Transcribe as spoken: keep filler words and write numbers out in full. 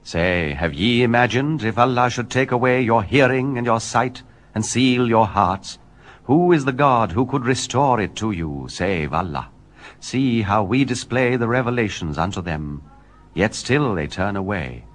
Say, have ye imagined, if Allah should take away your hearing and your sight, and seal your hearts, who is the God who could restore it to you, save Allah? See how we display the revelations unto them, yet still they turn away.